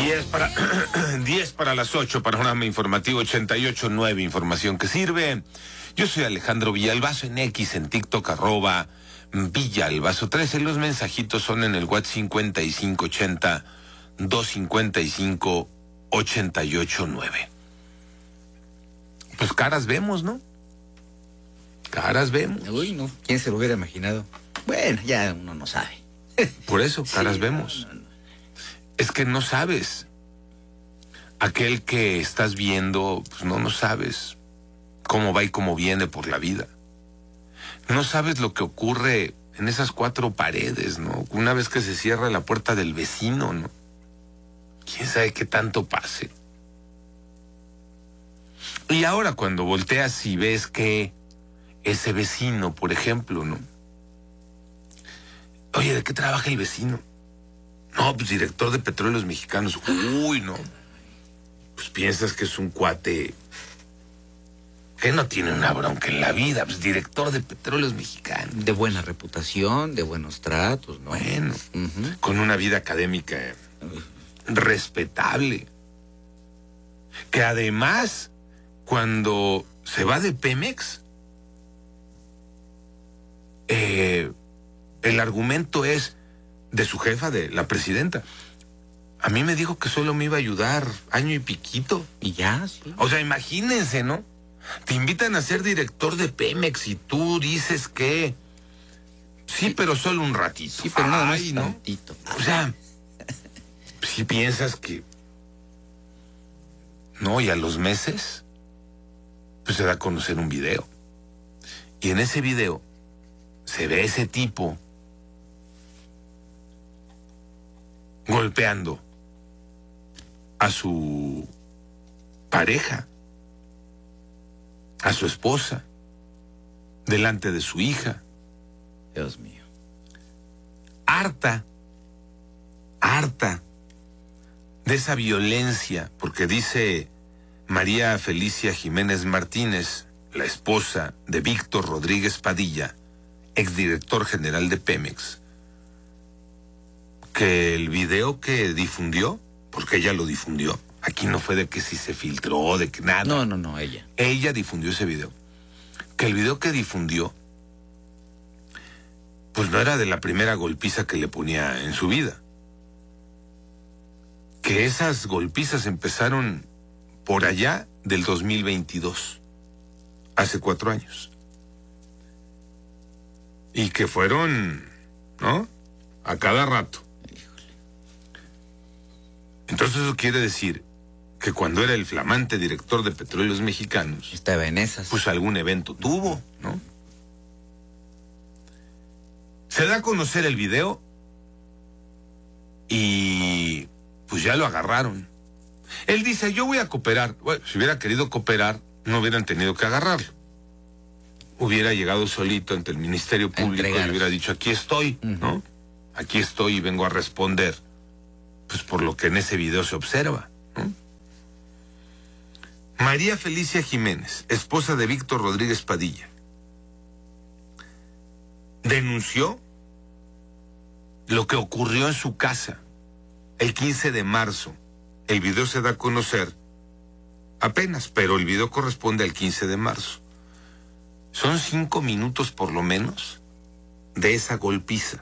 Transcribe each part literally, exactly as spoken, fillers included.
diez para, diez para las ocho, panorama informativo ochenta y ocho punto nueve, información que sirve. Yo soy Alejandro Villalbazo en X, en TikTok, arroba Villalbazo trece. Los mensajitos son en el WhatsApp cincuenta y cinco ochenta, doscientos cincuenta y cinco, ochenta y ocho nueve. Pues caras vemos, ¿no? Caras vemos. Uy, no, ¿quién se lo hubiera imaginado? Bueno, ya uno no sabe. Por eso, caras Sí, vemos. no, no, no. Es que no sabes. Aquel que estás viendo, pues no, no sabes cómo va y cómo viene por la vida. No sabes lo que ocurre en esas cuatro paredes, ¿no? Una vez que se cierra la puerta del vecino, ¿no? ¿Quién sabe qué tanto pase? Y ahora cuando volteas y ves que ese vecino, por ejemplo, ¿no? Oye, ¿de qué trabaja el vecino? No, pues director de Petróleos Mexicanos. Uy, no. Pues piensas que es un cuate que no tiene una bronca en la vida. Pues director de Petróleos Mexicanos. De buena reputación, de buenos tratos, ¿no? Bueno, Uh-huh. con una vida académica respetable. Que además, cuando se va de Pemex, eh, el argumento es de su jefa, de la presidenta. A mí me dijo que solo me iba a ayudar año y piquito. Y ya, sí. O sea, imagínense, ¿no? Te invitan a ser director de Pemex y tú dices que sí, pero solo un ratito. Sí, pero nada más Ay, ¿no? tantito. O sea, si piensas que no, y a los meses pues se da a conocer un video. Y en ese video se ve ese tipo golpeando a su pareja, a su esposa, delante de su hija. Dios mío. Harta, harta de esa violencia, porque dice María Felicia Jiménez Martínez, la esposa de Víctor Rodríguez Padilla, exdirector general de Pemex, que el video que difundió, porque ella lo difundió, aquí no fue de que si se filtró, de que nada. No, no, no, ella. Ella difundió ese video. Que el video que difundió, pues no era de la primera golpiza que le ponía en su vida. Que esas golpizas empezaron por allá del dos mil veintidós, hace cuatro años. Y que fueron, ¿no? A cada rato. Entonces eso quiere decir que cuando era el flamante director de Petróleos Mexicanos, Estaba en esas. pues algún evento tuvo, ¿no? Se da a conocer el video y pues ya lo agarraron. Él dice, yo voy a cooperar. Bueno, si hubiera querido cooperar, no hubieran tenido que agarrarlo. Hubiera llegado solito ante el Ministerio Público y hubiera dicho, aquí estoy, Uh-huh. ¿no? Aquí estoy y vengo a responder. Pues por lo que en ese video se observa, ¿no? María Felicia Jiménez, esposa de Víctor Rodríguez Padilla, denunció lo que ocurrió en su casa el quince de marzo. El video se da a conocer apenas, pero el video corresponde al quince de marzo. Son cinco minutos por lo menos de esa golpiza.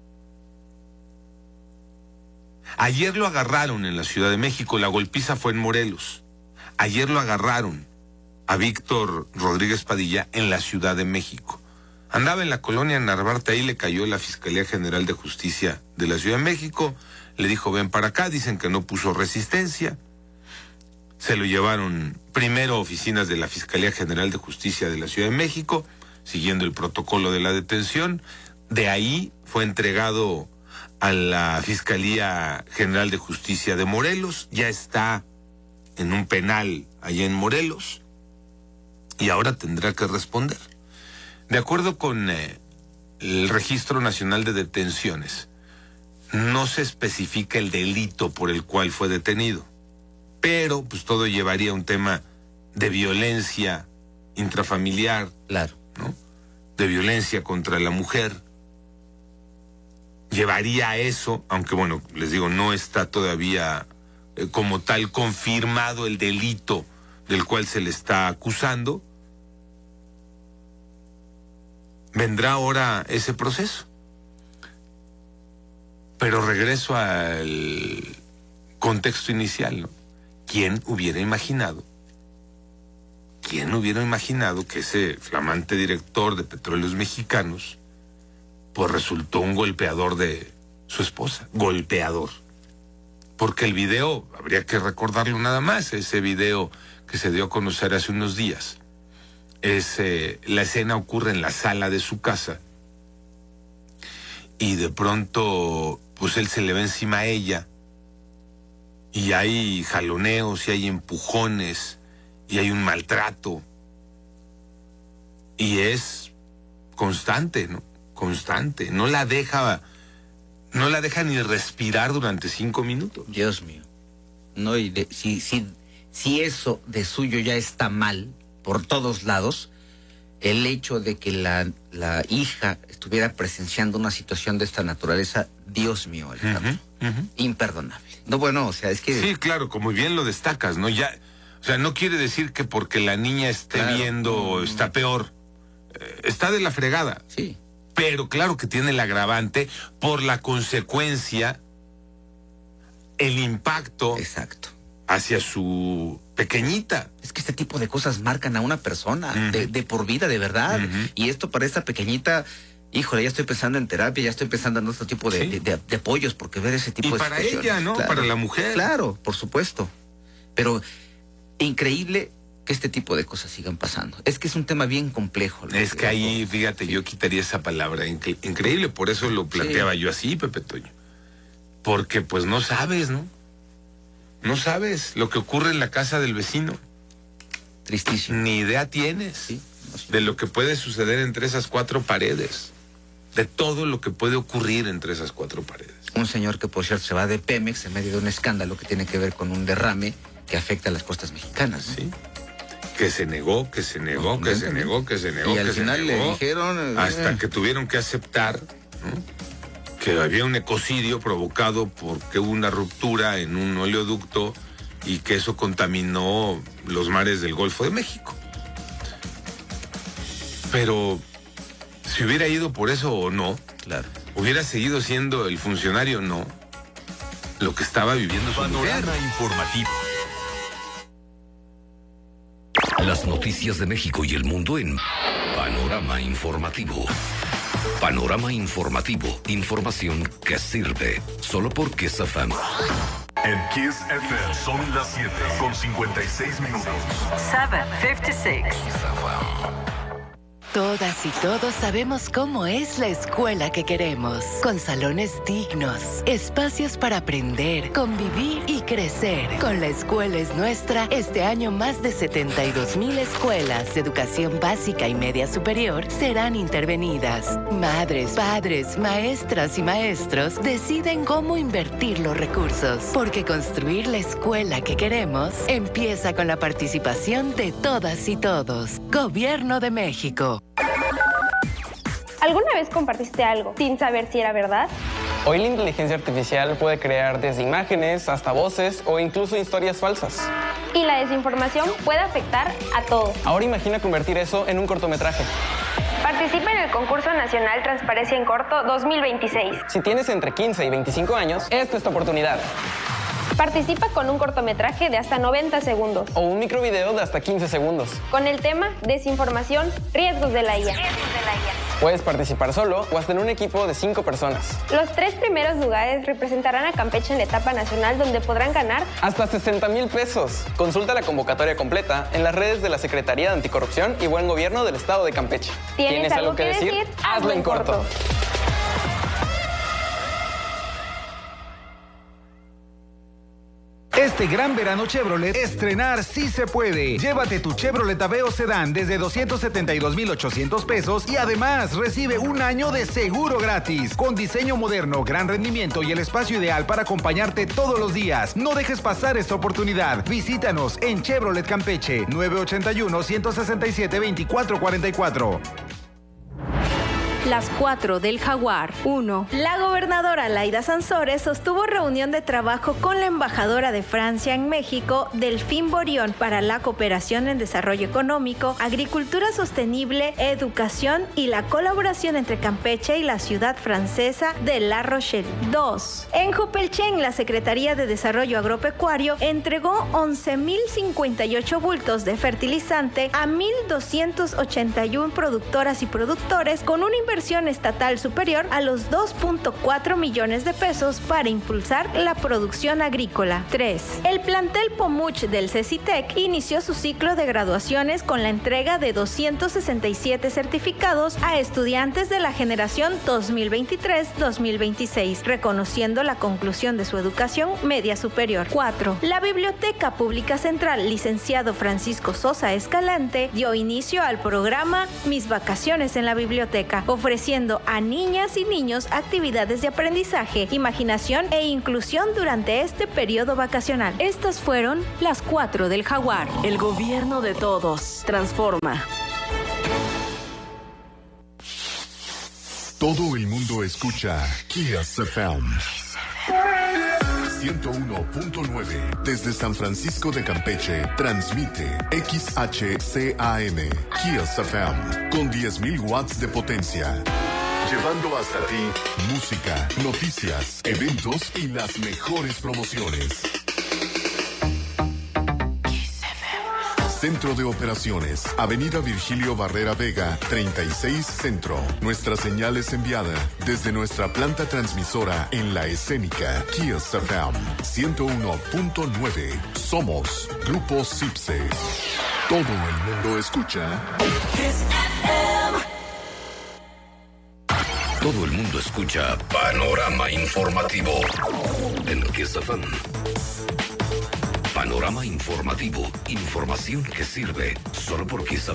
Ayer lo agarraron en la Ciudad de México, la golpiza fue en Morelos. Ayer lo agarraron a Víctor Rodríguez Padilla en la Ciudad de México. Andaba en la colonia Narvarte, ahí le cayó la Fiscalía General de Justicia de la Ciudad de México, le dijo ven para acá, dicen que no puso resistencia. Se lo llevaron primero a oficinas de la Fiscalía General de Justicia de la Ciudad de México, siguiendo el protocolo de la detención. De ahí fue entregado a la Fiscalía General de Justicia de Morelos, ya está en un penal allá en Morelos y ahora tendrá que responder. De acuerdo con eh, el Registro Nacional de Detenciones, no se especifica el delito por el cual fue detenido, pero pues todo llevaría a un tema de violencia intrafamiliar, Claro. ¿no? De violencia contra la mujer. Llevaría a eso, aunque bueno, les digo, no está todavía eh, como tal confirmado el delito del cual se le está acusando. Vendrá ahora ese proceso. Pero regreso al contexto inicial, ¿no? ¿Quién hubiera imaginado? ¿Quién hubiera imaginado que ese flamante director de Petróleos Mexicanos pues resultó un golpeador de su esposa? Golpeador. Porque el video, habría que recordarlo nada más, ese video que se dio a conocer hace unos días, es, eh, la escena ocurre en la sala de su casa y de pronto pues él se le va encima a ella y hay jaloneos y hay empujones y hay un maltrato y es constante, ¿no? Constante, no la deja, no la deja ni respirar durante cinco minutos. Dios mío. No, y de, si, si, si eso de suyo ya está mal por todos lados, el hecho de que la, la hija estuviera presenciando una situación de esta naturaleza, Dios mío, Alejandro, uh-huh, uh-huh. imperdonable. No, bueno, o sea, es que... Sí, claro, como bien lo destacas, ¿no? Ya, o sea, no quiere decir que porque la niña esté claro, viendo no, está peor. Eh, está de la fregada. Sí. Pero claro que tiene el agravante por la consecuencia, el impacto... Exacto. Hacia su pequeñita. Es que este tipo de cosas marcan a una persona uh-huh. de, de por vida, de verdad. Uh-huh. Y esto para esta pequeñita, híjole, ya estoy pensando en terapia, ya estoy pensando en otro tipo de, sí. de, de, de apoyos, porque ver ese tipo y de para situaciones. ella, ¿no? Claro, para la mujer. Claro, por supuesto. Pero increíble que este tipo de cosas sigan pasando. Es que es un tema bien complejo. Es que ahí, fíjate, sí. yo quitaría esa palabra, incre- increíble, por eso lo planteaba sí. yo así, Pepe Toño. Porque pues no sabes, ¿no? No sabes lo que ocurre en la casa del vecino. Tristísimo. Ni idea tienes sí, no, sí. de lo que puede suceder entre esas cuatro paredes. De todo lo que puede ocurrir entre esas cuatro paredes. Un señor que, por cierto, se va de Pemex en medio de un escándalo que tiene que ver con un derrame que afecta a las costas mexicanas. ¿no? Sí. Que se negó, que se negó, no, que se negó, que se negó, y que al final se negó. Le dijeron... Hasta eh. que tuvieron que aceptar, ¿no? que había un ecocidio provocado porque hubo una ruptura en un oleoducto y que eso contaminó los mares del Golfo de México. Pero si hubiera ido por eso o no, claro. hubiera seguido siendo el funcionario o no, lo que estaba viviendo su mujer. Panorama informativo. Las noticias de México y el mundo en Panorama Informativo. Panorama Informativo, información que sirve, solo por Kiss F M. En Kiss F M son las siete con cincuenta y seis minutos. siete cincuenta y seis. Todas y todos sabemos cómo es la escuela que queremos, con salones dignos, espacios para aprender, convivir y crecer. Con La Escuela es Nuestra, este año más de setenta y dos mil escuelas de educación básica y media superior serán intervenidas. Madres, padres, maestras y maestros deciden cómo invertir los recursos, porque construir la escuela que queremos empieza con la participación de todas y todos. Gobierno de México. ¿Alguna vez compartiste algo sin saber si era verdad? Hoy la inteligencia artificial puede crear desde imágenes hasta voces o incluso historias falsas. Y la desinformación puede afectar a todos. Ahora imagina convertir eso en un cortometraje. Participa en el concurso nacional Transparencia en Corto dos mil veintiséis. Si tienes entre quince y veinticinco años, esta es tu oportunidad. Participa con un cortometraje de hasta noventa segundos. O un microvideo de hasta quince segundos. Con el tema Desinformación, riesgos de la I A. Riesgos de la I A. Puedes participar solo o hasta en un equipo de cinco personas. Los tres primeros lugares representarán a Campeche en la etapa nacional, donde podrán ganar hasta sesenta mil pesos. Consulta la convocatoria completa en las redes de la Secretaría de Anticorrupción y Buen Gobierno del Estado de Campeche. ¿Tienes, ¿Tienes algo que decir? decir? Hazlo en corto. corto. Este gran verano Chevrolet, estrenar sí se puede. Llévate tu Chevrolet Aveo Sedán desde doscientos setenta y dos mil ochocientos pesos y además recibe un año de seguro gratis. Con diseño moderno, gran rendimiento y el espacio ideal para acompañarte todos los días. No dejes pasar esta oportunidad. Visítanos en Chevrolet Campeche, nueve ocho uno, uno seis siete, dos cuatro cuatro cuatro. Las cuatro del Jaguar. uno. La gobernadora Laida Sansores sostuvo reunión de trabajo con la embajadora de Francia en México, Delphine Borion, para la cooperación en desarrollo económico, agricultura sostenible, educación y la colaboración entre Campeche y la ciudad francesa de La Rochelle. dos. En Jopelchen, la Secretaría de Desarrollo Agropecuario entregó once mil cincuenta y ocho bultos de fertilizante a mil doscientos ochenta y uno productoras y productores con una inversión estatal superior a los dos punto cuatro millones de pesos para impulsar la producción agrícola. tres. El plantel Pomuch del CECITEC inició su ciclo de graduaciones con la entrega de doscientos sesenta y siete certificados a estudiantes de la generación dos mil veintitrés dos mil veintiséis, reconociendo la conclusión de su educación media superior. cuatro. La Biblioteca Pública Central, licenciado Francisco Sosa Escalante, dio inicio al programa Mis Vacaciones en la Biblioteca, ofreciendo a niñas y niños actividades de aprendizaje, imaginación e inclusión durante este periodo vacacional. Estas fueron las cuatro del Jaguar. El gobierno de todos. Transforma. Todo el mundo escucha Kiss F M. ciento uno punto nueve. Desde San Francisco de Campeche, transmite X H C A M, Kiss F M, con diez mil watts de potencia. Llevando hasta ti música, noticias, eventos y las mejores promociones. Centro de Operaciones, Avenida Virgilio Barrera Vega, treinta y seis Centro. Nuestra señal es enviada desde nuestra planta transmisora en La Escénica, Kiss F M, ciento uno punto nueve. Somos Grupo Cipse. Todo el mundo escucha Kiss F M. Todo el mundo escucha Panorama Informativo en Kiss F M. Panorama Informativo, información que sirve solo por Kiss F M.